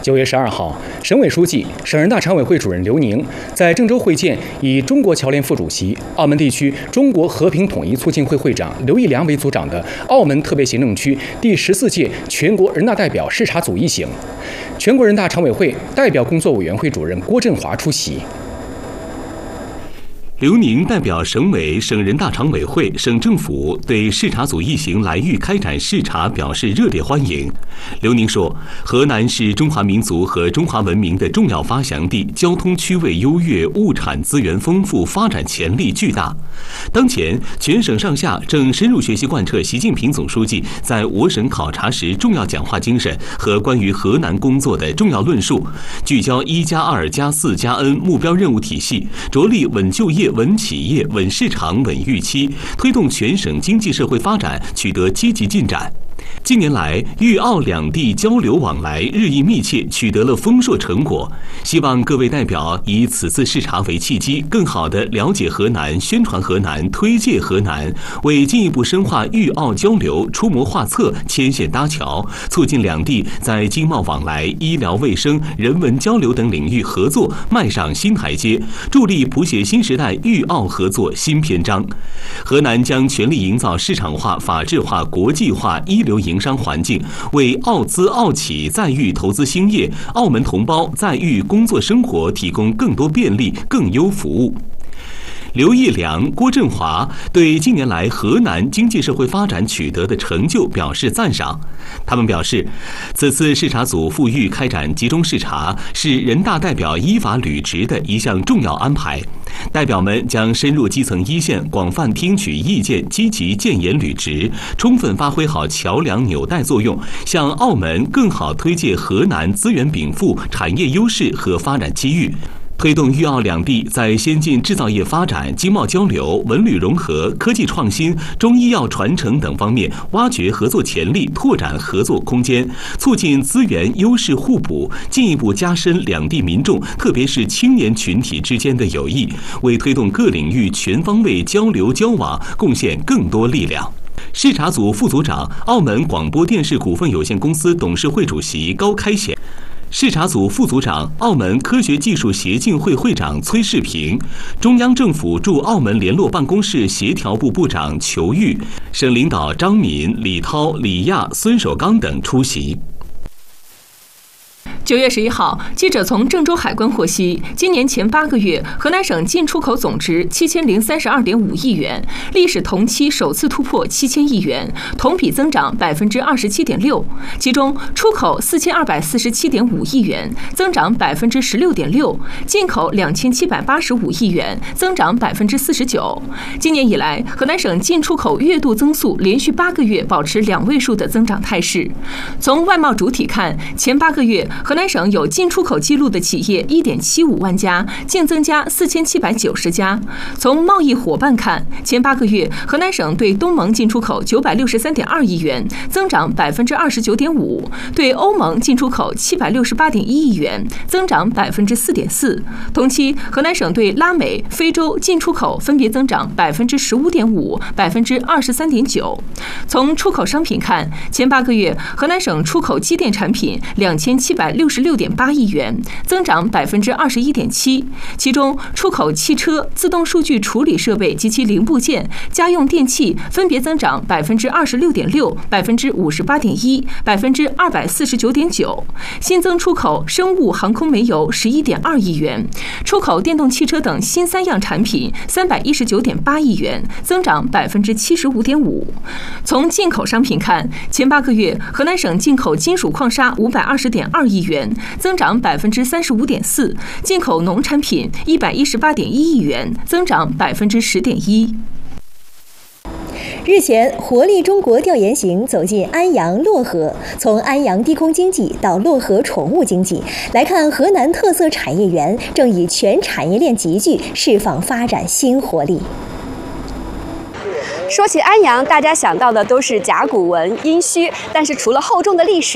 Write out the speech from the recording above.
9月12号，省委书记、省人大常委会主任刘宁在郑州会见以中国侨联副主席、澳门地区中国和平统一促进会会长刘义良为组长的澳门特别行政区第14届全国人大代表视察组一行。全国人大常委会代表工作委员会主任郭振华出席。 刘宁代表省委、省人大常委会、省政府对视察组一行来渝开展视察表示热烈欢迎。刘宁说，河南是中华民族和中华文明的重要发祥地，交通区位优越，物产资源丰富，发展潜力巨大。当前，全省上下正深入学习贯彻习近平总书记在我省考察时重要讲话精神和关于河南工作的重要论述，聚焦1+2+4+N 目标任务体系，着力稳就业、稳企业、稳市场、稳预期，推动全省经济社会发展取得积极进展。近年来，粤澳两地交流往来日益密切，取得了丰硕成果。希望各位代表以此次视察为契机，更好地了解河南、宣传河南、推介河南，为进一步深化粤澳交流出谋划策、牵线搭桥，促进两地在经贸往来、医疗卫生、人文交流等领域合作迈上新台阶，助力谱写新时代粤澳合作新篇章。河南将全力营造市场化、法治化、国际化、一流营商环境，为澳资澳企在渝投资兴业、澳门同胞在渝工作生活提供更多便利、更优服务。刘义良、郭振华对近年来河南经济社会发展取得的成就表示赞赏。他们表示，此次视察组赴渝开展集中视察，是人大代表依法履职的一项重要安排。代表们将深入基层一线，广泛听取意见，积极建言履职，充分发挥好桥梁纽带作用，向澳门更好推介河南资源禀赋、产业优势和发展机遇。推动粤澳两地在先进制造业发展、经贸交流、文旅融合、科技创新、中医药传承等方面挖掘合作潜力，拓展合作空间，促进资源优势互补，进一步加深两地民众，特别是青年群体之间的友谊，为推动各领域全方位交流交往贡献更多力量。视察组副组长、澳门广播电视股份有限公司董事会主席高开显。视察组副组长、澳门科学技术协进会会长崔世平，中央政府驻澳门联络办公室协调部部长裘玉，省领导张敏、李涛、李亚、孙守刚等出席。 9月11号，记者从郑州海关获悉，今年前8个月，河南省进出口总值7032.5亿元，历史同期首次突破7000亿元，同比增长27.6%。其中，出口4247.5亿元，增长16.6%；进口2785亿元，增长49%。今年以来，河南省进出口月度增速连续8个月保持2位数的增长态势。从外贸主体看，前8个月，河南省有进出口记录的企业1.75万家，净增加4790家。从贸易伙伴看，前8个月，河南省对东盟进出口963.2亿元，增长29.5%；对欧盟进出口768.1亿元，增长4.4%。同期，河南省对拉美、非洲进出口分别增长15.5%、23.9%。从出口商品看，前8个月，河南省出口机电产品2766.8亿元，增长21.7%。其中，出口汽车、自动数据处理设备及其零部件、家用电器分别增长26.6%、58.1%、249.9%。新增出口生物航空煤油11.2亿元，出口电动汽车等新3样产品319.8亿元，增长75.5%。从进口商品看，前8个月，河南省进口金属矿砂520.2亿元，增长35.4%；进口农产品118.1亿元，增长10.1%。 日前，活力中国调研行走进安阳漯河，从安阳低空经济到漯河宠物经济，来看河南特色产业园正以全产业链集聚释放发展新活力。 说起安阳，大家想到的都是甲骨文、殷墟，但是除了厚重的历史，